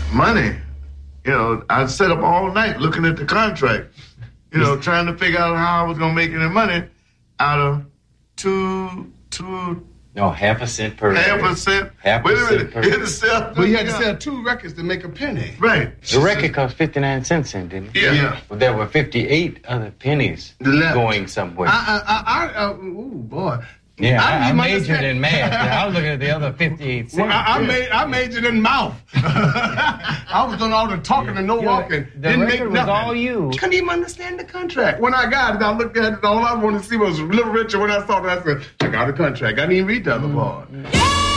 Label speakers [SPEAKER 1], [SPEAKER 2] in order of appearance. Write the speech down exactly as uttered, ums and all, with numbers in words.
[SPEAKER 1] money, you know, I sat up all night looking at the contract, you know, trying to figure out how I was going to make any money out of two, two...
[SPEAKER 2] No, half a cent per
[SPEAKER 1] half
[SPEAKER 2] record.
[SPEAKER 1] a cent.
[SPEAKER 2] Half
[SPEAKER 1] Wait
[SPEAKER 2] a
[SPEAKER 1] a
[SPEAKER 2] cent
[SPEAKER 1] minute.
[SPEAKER 2] per
[SPEAKER 1] You had to sell,
[SPEAKER 3] But you had to sell two records to make a penny.
[SPEAKER 1] Right.
[SPEAKER 2] The record cost fifty-nine cents, then, didn't it?
[SPEAKER 1] Yeah. yeah.
[SPEAKER 2] But there were fifty-eight other pennies
[SPEAKER 3] Left.
[SPEAKER 2] going somewhere.
[SPEAKER 3] I, I, I, I uh, ooh, boy.
[SPEAKER 2] yeah, I, I,
[SPEAKER 3] didn't
[SPEAKER 2] majored
[SPEAKER 3] understand.
[SPEAKER 2] in math. I was looking at the other fifty-eight cents.
[SPEAKER 3] Well, I, I,
[SPEAKER 2] yeah.
[SPEAKER 3] made, I majored in mouth. I was doing all the talking and no
[SPEAKER 2] Yeah,
[SPEAKER 3] walking.
[SPEAKER 2] the
[SPEAKER 3] Didn't
[SPEAKER 2] record
[SPEAKER 3] make
[SPEAKER 2] was
[SPEAKER 3] nothing.
[SPEAKER 2] all you.
[SPEAKER 3] Couldn't even understand the contract. When I got it, I looked at it. All I wanted to see was Little Richard. When I saw that, I said, I got a contract. I didn't even read the other part.
[SPEAKER 4] Yeah!